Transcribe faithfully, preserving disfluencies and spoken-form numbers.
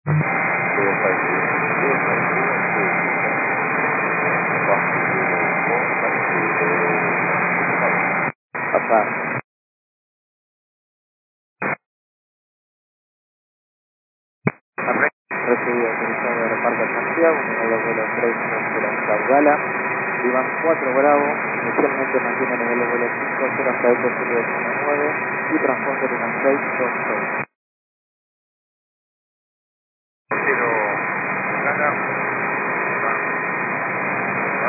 Pasar. Recibido autorizado de reparto de Santiago, uno de los vuelos tres de la Caudala, Iván cuatro Bravo, inicialmente mantiene nivel de vuelo cinco cero hasta Eco Sur de nueve y transporte de una seis dos seis.